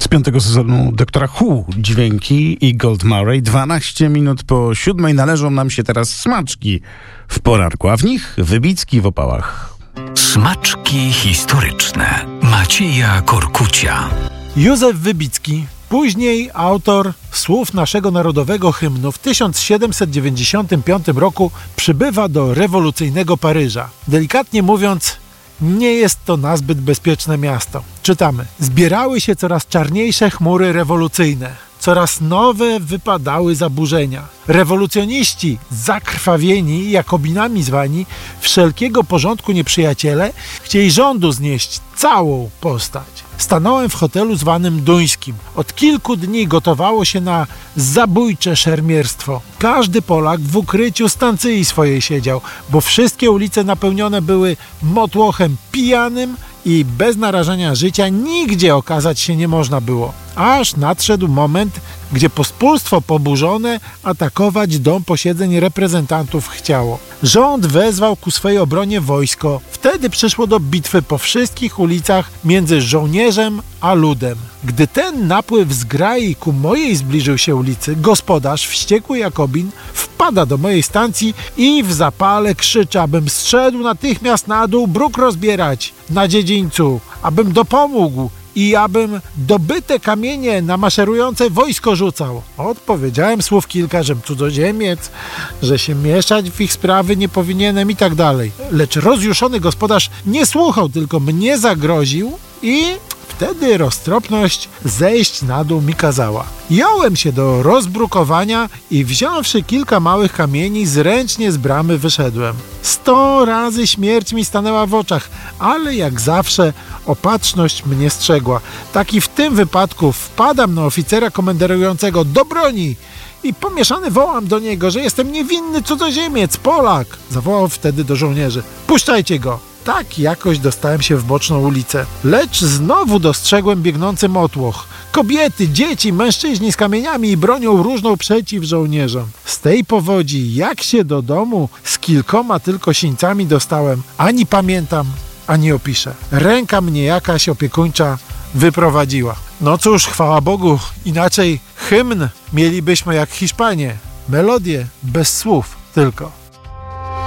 z 5. sezonu Doktora Who dźwięki i Gold Murray. 12 minut po 7 należą nam się teraz smaczki w poranku, a w nich Wybicki w opałach. Smaczki historyczne Macieja Korkucia. Józef Wybicki, później autor słów naszego narodowego hymnu, w 1795 roku przybywa do rewolucyjnego Paryża. Delikatnie mówiąc, nie jest to nazbyt bezpieczne miasto. Czytamy: zbierały się coraz czarniejsze chmury rewolucyjne, coraz nowe wypadały zaburzenia. Rewolucjoniści, zakrwawieni, jakobinami zwani, wszelkiego porządku nieprzyjaciele, chcieli rządu znieść całą postać. Stanąłem w hotelu zwanym Duńskim. Od kilku dni gotowało się na zabójcze szermierstwo. Każdy Polak w ukryciu stancji swojej siedział, bo wszystkie ulice napełnione były motłochem pijanym i bez narażenia życia nigdzie okazać się nie można było. Aż nadszedł moment, gdzie pospólstwo poburzone atakować dom posiedzeń reprezentantów chciało. Rząd wezwał ku swej obronie wojsko. Wtedy przyszło do bitwy po wszystkich ulicach między żołnierzem a ludem. Gdy ten napływ zgrai ku mojej zbliżył się ulicy, gospodarz, wściekły Jakobin, wpada do mojej stacji i w zapale krzyczy, abym zszedł natychmiast na dół bruk rozbierać na dziedzińcu, abym dopomógł i abym dobyte kamienie na maszerujące wojsko rzucał. Odpowiedziałem słów kilka, żem cudzoziemiec, że się mieszać w ich sprawy nie powinienem i tak dalej. Lecz rozjuszony gospodarz nie słuchał, tylko mnie zagroził i wtedy roztropność zejść na dół mi kazała. Jąłem się do rozbrukowania i wziąwszy kilka małych kamieni, zręcznie z bramy wyszedłem. 100 razy śmierć mi stanęła w oczach, ale jak zawsze opatrzność mnie strzegła. Tak i w tym wypadku wpadam na oficera komenderującego do broni i pomieszany wołam do niego, że jestem niewinny cudzoziemiec, Polak. Zawołał wtedy do żołnierzy: puszczajcie go. Tak jakoś dostałem się w boczną ulicę. Lecz znowu dostrzegłem biegnący motłoch. Kobiety, dzieci, mężczyźni z kamieniami i bronią różną przeciw żołnierzom. Z tej powodzi, jak się do domu z kilkoma tylko sińcami dostałem, ani pamiętam, ani opiszę. Ręka mnie jakaś opiekuńcza wyprowadziła. No cóż, chwała Bogu, inaczej hymn mielibyśmy jak Hiszpanie. Melodię bez słów tylko.